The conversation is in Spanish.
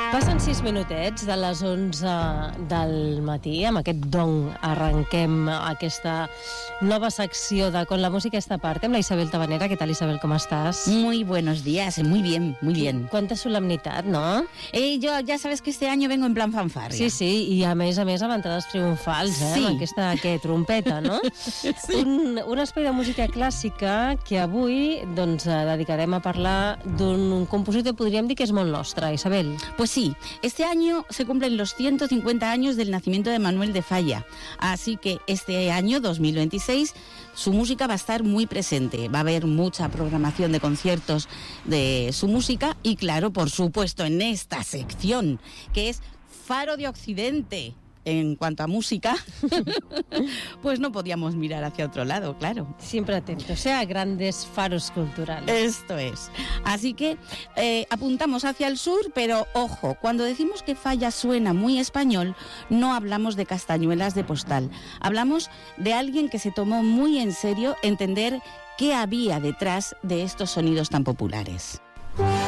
Passen 6 minutets de les 11 del matí. Amb aquest don arrenquem aquesta nova secció de Con la música esta parte amb la Isabel Tabanera. ¿Qué tal, Isabel? ¿Cómo estás? Muy buenos días, muy bien, muy bien. Quanta solemnitat, no? Yo ya sabes que este año vengo en plan fanfarria. Sí, sí, i a més amb entrades triomfals, Sí. amb aquesta trompeta, no? Sí. Un espai de música clàssica que avui dedicarem a parlar d'un compositor, podríem dir que és molt nostre, Isabel. Pues sí, este año se cumplen los 150 años del nacimiento de Manuel de Falla, así que este año 2026 su música va a estar muy presente, va a haber mucha programación de conciertos de su música y claro, por supuesto, en esta sección que es Faro de Occidente. En cuanto a música, pues no podíamos mirar hacia otro lado, claro. Siempre atentos, a grandes faros culturales. Esto es. Así que apuntamos hacia el sur, pero ojo, cuando decimos que Falla suena muy español, no hablamos de castañuelas de postal. Hablamos de alguien que se tomó muy en serio entender qué había detrás de estos sonidos tan populares.